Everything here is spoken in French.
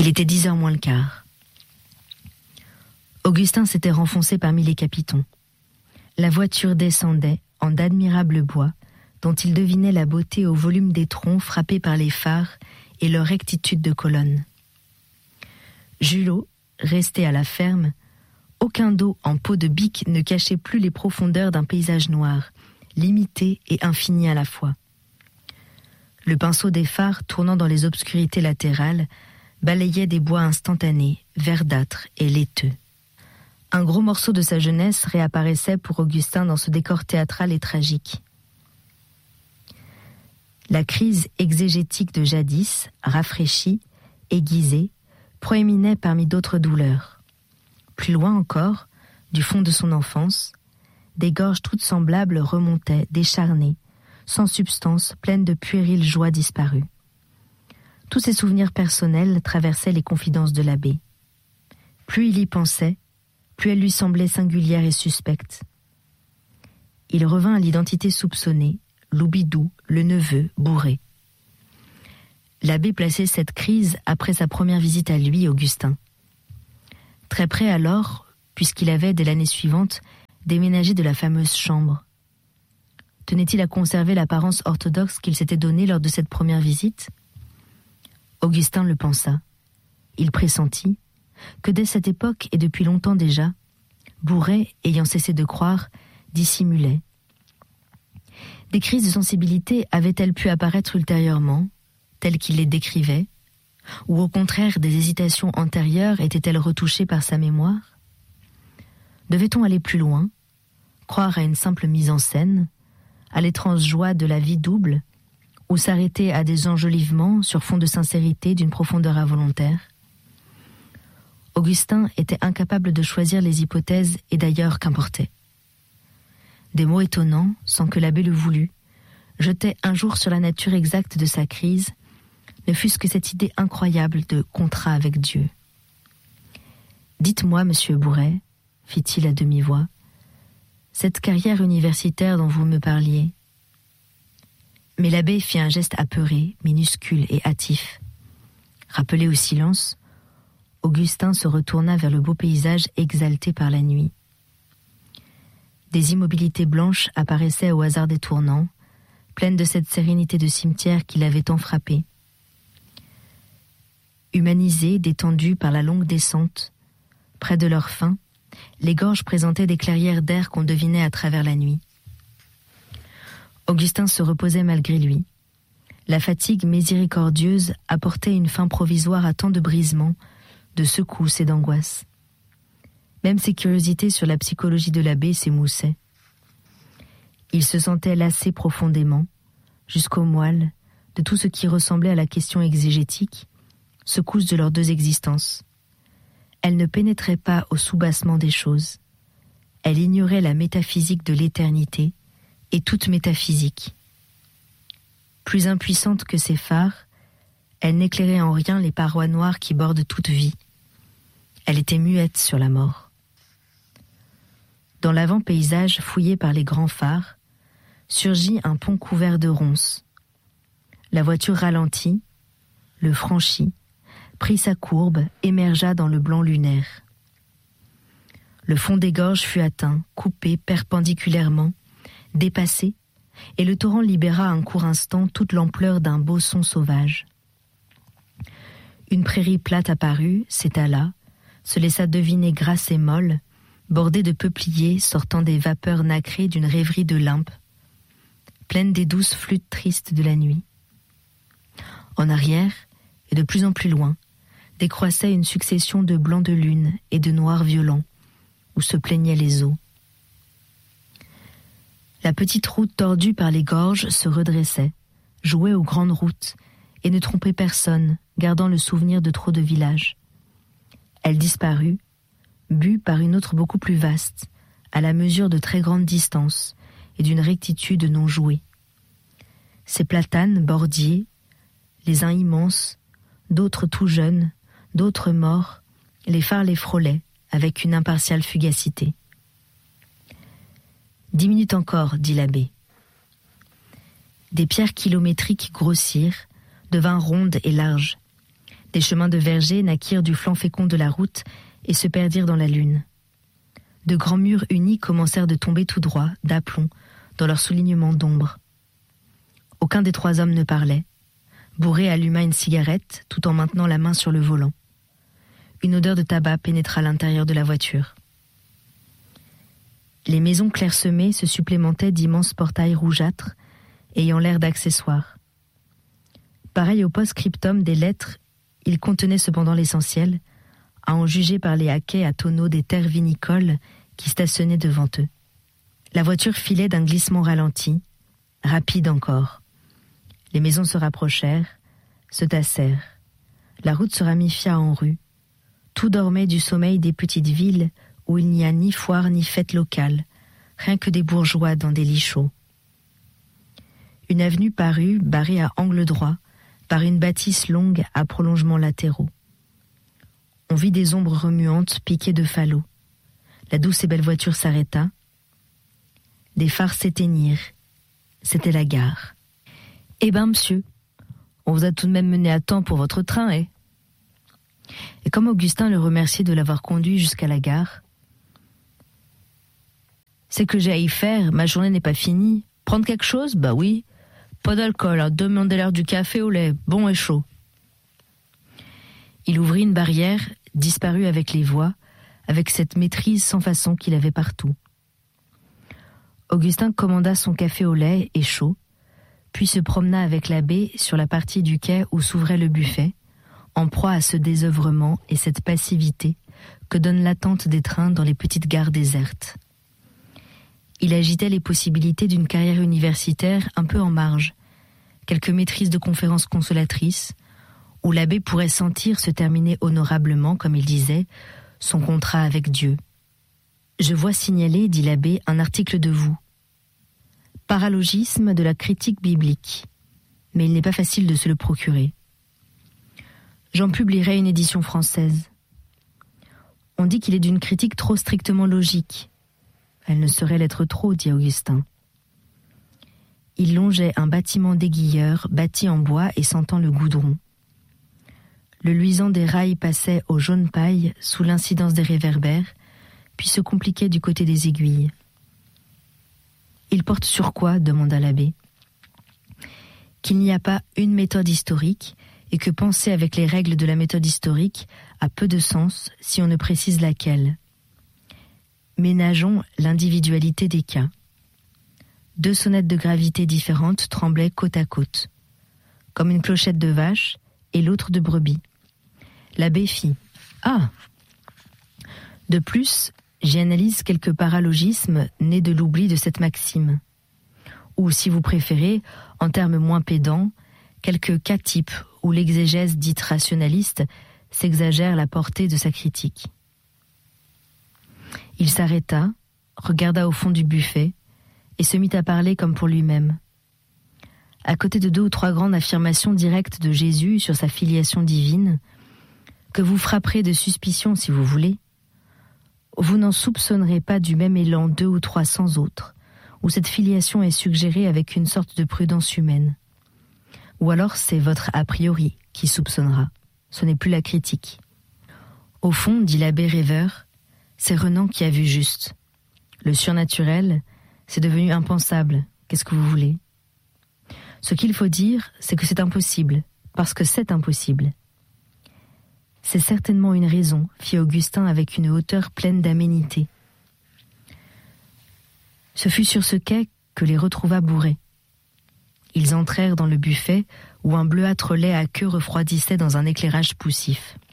Il était 10h moins le quart. Augustin s'était renfoncé parmi les capitons. La voiture descendait en d'admirables bois, dont il devinait la beauté au volume des troncs frappés par les phares et leur rectitude de colonnes. Julot, resté à la ferme, aucun dos en peau de bique ne cachait plus les profondeurs d'un paysage noir, limité et infini à la fois. Le pinceau des phares tournant dans les obscurités latérales balayait des bois instantanés, verdâtres et laiteux. Un gros morceau de sa jeunesse réapparaissait pour Augustin dans ce décor théâtral et tragique. La crise exégétique de jadis, rafraîchie, aiguisée, proéminait parmi d'autres douleurs. Plus loin encore, du fond de son enfance, des gorges toutes semblables remontaient, décharnées, sans substance, pleines de puériles joies disparues. Tous ces souvenirs personnels traversaient les confidences de l'abbé. Plus il y pensait, plus elle lui semblait singulière et suspecte. Il revint à l'identité soupçonnée, Loubidou, le neveu, bourré. L'abbé plaçait cette crise après sa première visite à lui, Augustin. Très près alors, puisqu'il avait, dès l'année suivante, déménagé de la fameuse chambre. Tenait-il à conserver l'apparence orthodoxe qu'il s'était donnée lors de cette première visite ? Augustin le pensa. Il pressentit que dès cette époque, et depuis longtemps déjà, Bourret, ayant cessé de croire, dissimulait. Des crises de sensibilité avaient-elles pu apparaître ultérieurement, telles qu'il les décrivait, ou au contraire des hésitations antérieures étaient-elles retouchées par sa mémoire ? Devait-on aller plus loin, croire à une simple mise en scène, à l'étrange joie de la vie double, ou s'arrêter à des enjolivements sur fond de sincérité d'une profondeur involontaire ? Augustin était incapable de choisir les hypothèses et d'ailleurs qu'importait. Des mots étonnants, sans que l'abbé le voulût, jetaient un jour sur la nature exacte de sa crise, ne fût-ce que cette idée incroyable de contrat avec Dieu. « Dites-moi, monsieur Bourret, fit-il à demi-voix, cette carrière universitaire dont vous me parliez. » Mais l'abbé fit un geste apeuré, minuscule et hâtif. Rappelé au silence, Augustin se retourna vers le beau paysage exalté par la nuit. Des immobilités blanches apparaissaient au hasard des tournants, pleines de cette sérénité de cimetière qui l'avait tant frappé. Humanisées, détendues par la longue descente, près de leur fin, les gorges présentaient des clairières d'air qu'on devinait à travers la nuit. Augustin se reposait malgré lui. La fatigue miséricordieuse apportait une fin provisoire à tant de brisements, de secousses et d'angoisses. Même ses curiosités sur la psychologie de l'abbé s'émoussaient. Il se sentait lassé profondément, jusqu'au moelle, de tout ce qui ressemblait à la question exégétique, secousse de leurs deux existences. Elle ne pénétrait pas au soubassement des choses. Elle ignorait la métaphysique de l'éternité et toute métaphysique. Plus impuissante que ses phares, elle n'éclairait en rien les parois noires qui bordent toute vie. Elle était muette sur la mort. Dans l'avant-paysage fouillé par les grands phares, surgit un pont couvert de ronces. La voiture ralentit, le franchit, prit sa courbe, émergea dans le blanc lunaire. Le fond des gorges fut atteint, coupé perpendiculairement, dépassé, et le torrent libéra un court instant toute l'ampleur d'un beau son sauvage. Une prairie plate apparut, s'étala, se laissa deviner grasse et molle, bordée de peupliers sortant des vapeurs nacrées d'une rêverie de limpes, pleine des douces flûtes tristes de la nuit. En arrière, et de plus en plus loin, décroissait une succession de blancs de lune et de noirs violents, où se plaignaient les eaux. La petite route tordue par les gorges se redressait, jouait aux grandes routes, et ne trompait personne, gardant le souvenir de trop de villages. Elle disparut, bue par une autre beaucoup plus vaste, à la mesure de très grandes distances et d'une rectitude non jouée. Ces platanes bordiers, les uns immenses, d'autres tout jeunes, d'autres morts, les phares les frôlaient avec une impartiale fugacité. 10 minutes encore, dit l'abbé. Des pierres kilométriques grossirent, devinrent rondes et larges. Des chemins de verger naquirent du flanc fécond de la route et se perdirent dans la lune. De grands murs unis commencèrent de tomber tout droit, d'aplomb, dans leur soulignement d'ombre. Aucun des 3 hommes ne parlait. Bourré alluma une cigarette tout en maintenant la main sur le volant. Une odeur de tabac pénétra l'intérieur de la voiture. Les maisons clairsemées se supplémentaient d'immenses portails rougeâtres, ayant l'air d'accessoires. Pareil au post-scriptum des lettres, ils contenaient cependant l'essentiel, à en juger par les haquets à tonneaux des terres vinicoles qui stationnaient devant eux. La voiture filait d'un glissement ralenti, rapide encore. Les maisons se rapprochèrent, se tassèrent. La route se ramifia en rues. Tout dormait du sommeil des petites villes où il n'y a ni foire ni fête locale, rien que des bourgeois dans des lits chauds. Une avenue parut, barrée à angle droit, par une bâtisse longue à prolongements latéraux. On vit des ombres remuantes piquées de falots. La douce et belle voiture s'arrêta. Des phares s'éteignirent. C'était la gare. « Eh ben, monsieur, on vous a tout de même mené à temps pour votre train, eh ?» Et comme Augustin le remerciait de l'avoir conduit jusqu'à la gare, « C'est que j'ai à y faire, ma journée n'est pas finie. Prendre quelque chose? Bah oui. Pas d'alcool, hein. Demandez-leur du café au lait, bon et chaud. » Il ouvrit une barrière, disparut avec les voix, avec cette maîtrise sans façon qu'il avait partout. Augustin commanda son café au lait et chaud, puis se promena avec l'abbé sur la partie du quai où s'ouvrait le buffet, en proie à ce désœuvrement et cette passivité que donne l'attente des trains dans les petites gares désertes. Il agitait les possibilités d'une carrière universitaire un peu en marge, quelques maîtrises de conférences consolatrices, où l'abbé pourrait sentir se terminer honorablement, comme il disait, son contrat avec Dieu. « Je vois signaler, dit l'abbé, un article de vous. Paralogisme de la critique biblique. Mais il n'est pas facile de se le procurer. J'en publierai une édition française. On dit qu'il est d'une critique trop strictement logique. Elle ne saurait l'être trop, dit Augustin. Il longeait un bâtiment d'aiguilleurs bâti en bois et sentant le goudron. Le luisant des rails passait au jaune paille sous l'incidence des réverbères, puis se compliquait du côté des aiguilles. « Il porte sur quoi ?» demanda l'abbé. « Qu'il n'y a pas une méthode historique et que penser avec les règles de la méthode historique a peu de sens si on ne précise laquelle. Ménageons l'individualité des cas. 2 sonnettes de gravité différentes tremblaient côte à côte, comme une clochette de vache et l'autre de brebis. L'abbé fit « Ah !» De plus, j'y analyse quelques paralogismes nés de l'oubli de cette maxime. Ou, si vous préférez, en termes moins pédants, quelques cas types où l'exégèse dite rationaliste s'exagère la portée de sa critique. Il s'arrêta, regarda au fond du buffet et se mit à parler comme pour lui-même. À côté de 2 ou 3 grandes affirmations directes de Jésus sur sa filiation divine, que vous frapperez de suspicion si vous voulez, vous n'en soupçonnerez pas du même élan 200 ou 300 autres, où cette filiation est suggérée avec une sorte de prudence humaine. Ou alors c'est votre a priori qui soupçonnera, ce n'est plus la critique. Au fond, dit l'abbé rêveur, c'est Renan qui a vu juste. Le surnaturel, c'est devenu impensable, qu'est-ce que vous voulez ? Ce qu'il faut dire, c'est que c'est impossible, parce que c'est impossible. C'est certainement une raison, fit Augustin avec une hauteur pleine d'aménité. Ce fut sur ce quai que les retrouva bourrés. Ils entrèrent dans le buffet où un bleuâtre lait à queue refroidissait dans un éclairage poussif.